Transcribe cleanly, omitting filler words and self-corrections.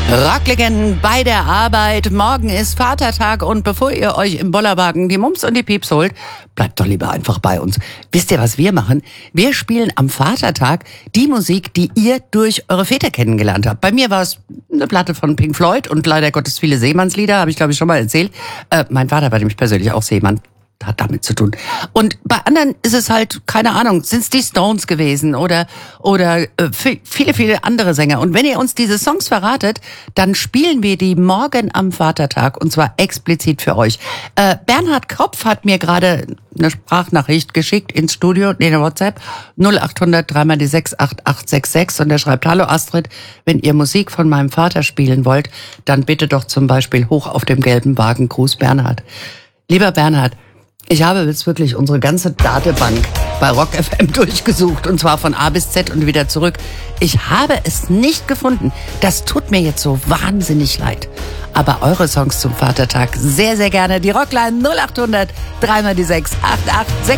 Rocklegenden bei der Arbeit. Morgen ist Vatertag und bevor ihr euch im Bollerwagen die Mums und die Pieps holt, bleibt doch lieber einfach bei uns. Wisst ihr, was wir machen? Wir spielen am Vatertag die Musik, die ihr durch eure Väter kennengelernt habt. Bei mir war es eine Platte von Pink Floyd und leider Gottes viele Seemannslieder, habe ich glaube ich schon mal erzählt. Mein Vater war nämlich persönlich auch Seemann. Hat damit zu tun. Und bei anderen ist es halt, keine Ahnung, sind es die Stones gewesen oder viele andere Sänger. Und wenn ihr uns diese Songs verratet, dann spielen wir die morgen am Vatertag und zwar explizit für euch. Bernhard Kropf hat mir gerade eine Sprachnachricht geschickt ins Studio, in der WhatsApp 0800 3 mal die 68866 und er schreibt: Hallo Astrid, wenn ihr Musik von meinem Vater spielen wollt, dann bitte doch zum Beispiel Hoch auf dem gelben Wagen, Gruß Bernhard. Lieber Bernhard, ich habe jetzt wirklich unsere ganze Datenbank bei Rock FM durchgesucht und zwar von A bis Z und wieder zurück. Ich habe es nicht gefunden. Das tut mir jetzt so wahnsinnig leid. Aber eure Songs zum Vatertag sehr, sehr gerne. Die Rockline 0800 3 mal die 68866.